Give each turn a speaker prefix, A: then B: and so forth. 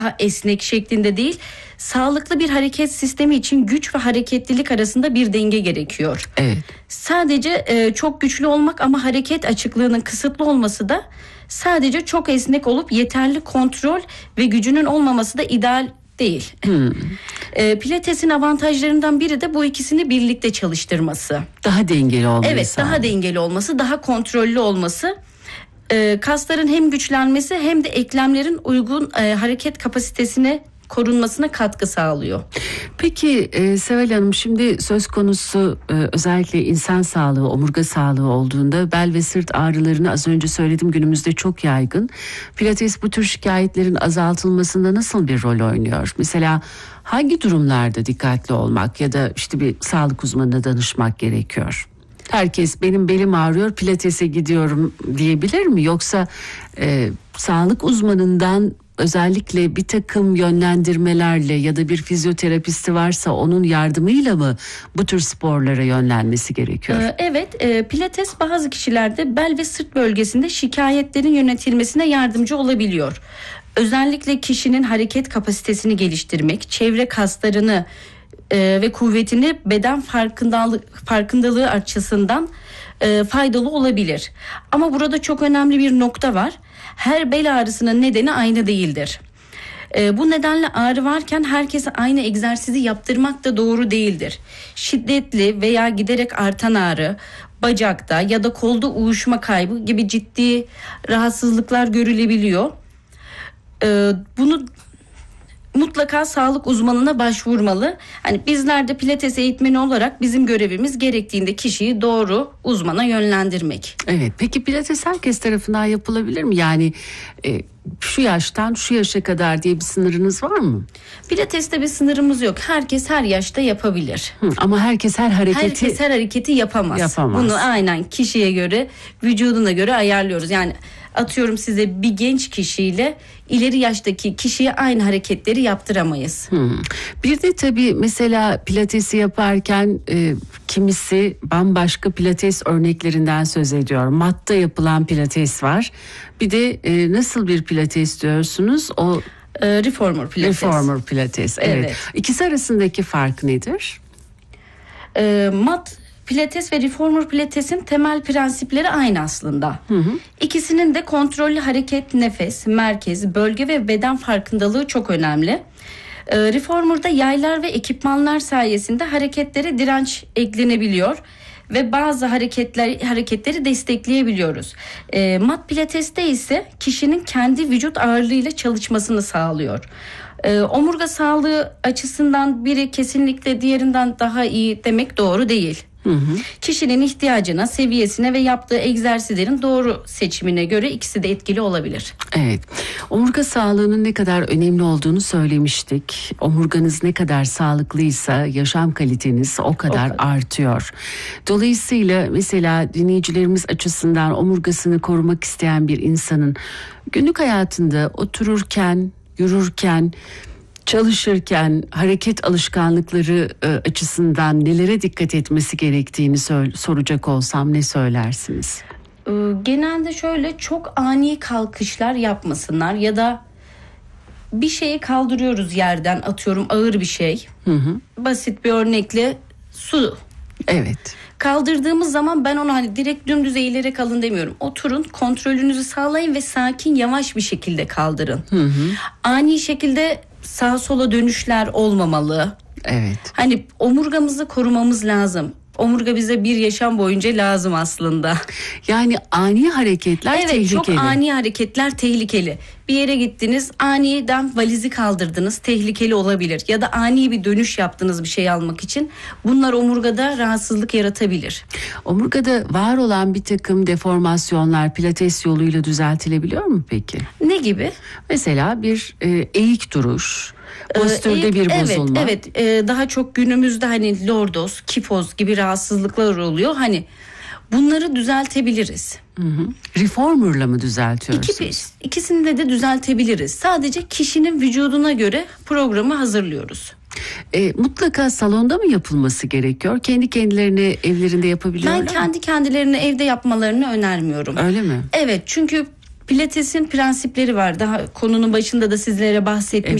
A: esnek şeklinde değil, sağlıklı bir hareket sistemi için güç ve hareketlilik arasında bir denge gerekiyor.
B: Evet.
A: Sadece çok güçlü olmak ama hareket açıklığının kısıtlı olması da, sadece çok esnek olup yeterli kontrol ve gücünün olmaması da ideal değil. Pilates'in avantajlarından biri de bu ikisini birlikte çalıştırması.
B: Daha dengeli olması.
A: Evet, daha dengeli olması, daha kontrollü olması. Kasların hem güçlenmesi hem de eklemlerin uygun hareket kapasitesine korunmasına katkı sağlıyor.
B: Peki Seval Hanım, şimdi söz konusu özellikle insan sağlığı, omurga sağlığı olduğunda bel ve sırt ağrılarını az önce söyledim, günümüzde çok yaygın. Pilates bu tür şikayetlerin azaltılmasında nasıl bir rol oynuyor? Mesela hangi durumlarda dikkatli olmak ya da işte bir sağlık uzmanına danışmak gerekiyor? Herkes benim belim ağrıyor, pilatese gidiyorum diyebilir mi? Yoksa sağlık uzmanından özellikle bir takım yönlendirmelerle ya da bir fizyoterapisti varsa onun yardımıyla mı bu tür sporlara yönlenmesi gerekiyor?
A: Evet, pilates bazı kişilerde bel ve sırt bölgesinde şikayetlerin yönetilmesine yardımcı olabiliyor. Özellikle kişinin hareket kapasitesini geliştirmek, çevre kaslarını ve kuvvetini beden farkındalığı açısından faydalı olabilir. Ama burada çok önemli bir nokta var. Her bel ağrısının nedeni aynı değildir. Bu nedenle ağrı varken herkese aynı egzersizi yaptırmak da doğru değildir. Şiddetli veya giderek artan ağrı, bacakta ya da kolda uyuşma kaybı gibi ciddi rahatsızlıklar görülebiliyor. Bunu mutlaka sağlık uzmanına başvurmalı. Hani bizler de pilates eğitmeni olarak bizim görevimiz gerektiğinde kişiyi doğru uzmana yönlendirmek.
B: Evet. Peki pilates herkes tarafından yapılabilir mi? Yani şu yaştan şu yaşa kadar diye bir sınırınız var mı?
A: Pilates'te bir sınırımız yok. Herkes her yaşta yapabilir.
B: Ama herkes her hareketi
A: yapamaz. Bunu aynen kişiye göre, vücuduna göre ayarlıyoruz. Yani atıyorum, size bir genç kişiyle ileri yaştaki kişiye aynı hareketleri yaptıramayız.
B: Bir de tabii mesela pilatesi yaparken kimisi bambaşka pilates örneklerinden söz ediyor. Matta yapılan pilates var. Bir de nasıl bir pilates diyorsunuz? O
A: reformer pilates.
B: Reformer pilates. Evet. İkisi arasındaki fark nedir?
A: Mat pilates ve reformer pilatesin temel prensipleri aynı aslında. İkisinin de kontrollü hareket, nefes, merkez, bölge ve beden farkındalığı çok önemli. Reformer'da yaylar ve ekipmanlar sayesinde hareketlere direnç eklenebiliyor ve bazı hareketleri destekleyebiliyoruz. Mat pilateste ise kişinin kendi vücut ağırlığıyla çalışmasını sağlıyor. Omurga sağlığı açısından biri kesinlikle diğerinden daha iyi demek doğru değil. Kişinin ihtiyacına, seviyesine ve yaptığı egzersizlerin doğru seçimine göre ikisi de etkili olabilir.
B: Evet. Omurga sağlığının ne kadar önemli olduğunu söylemiştik. Omurganız ne kadar sağlıklıysa yaşam kaliteniz o kadar artıyor. Dolayısıyla mesela dinleyicilerimiz açısından omurgasını korumak isteyen bir insanın günlük hayatında otururken, yürürken, çalışırken hareket alışkanlıkları açısından nelere dikkat etmesi gerektiğini soracak olsam ne söylersiniz?
A: Genelde şöyle, çok ani kalkışlar yapmasınlar ya da bir şeyi kaldırıyoruz yerden, atıyorum ağır bir şey. Basit bir örnekle su.
B: Evet.
A: Kaldırdığımız zaman ben ona hani direkt dümdüz eğilerek alın demiyorum. Oturun, kontrolünüzü sağlayın ve sakin, yavaş bir şekilde kaldırın. Ani şekilde sağa sola dönüşler olmamalı.
B: Evet.
A: Hani omurgamızı korumamız lazım. Omurga bize bir yaşam boyunca lazım aslında.
B: Yani ani hareketler tehlikeli.
A: Evet, çok ani hareketler tehlikeli. Bir yere gittiniz, aniden valizi kaldırdınız, tehlikeli olabilir. Ya da ani bir dönüş yaptınız bir şey almak için. Bunlar omurgada rahatsızlık yaratabilir. Omurgada
B: var olan bir takım deformasyonlar pilates yoluyla düzeltilebiliyor mu peki?
A: Ne gibi?
B: Mesela bir eğik duruş, postürde bir bozulma.
A: Evet, daha çok günümüzde hani lordoz, kifoz gibi rahatsızlıklar oluyor. Hani bunları düzeltebiliriz.
B: Reformer'la mı düzeltiyorsunuz?
A: İkisini de düzeltebiliriz. Sadece kişinin vücuduna göre programı hazırlıyoruz.
B: Mutlaka salonda mı yapılması gerekiyor? Kendi kendilerine evlerinde yapabiliyorlar mı?
A: Ben kendi kendilerine evde yapmalarını önermiyorum.
B: Öyle mi?
A: Evet, çünkü Pilates'in prensipleri var. Daha konunun başında da sizlere bahsetmiştim.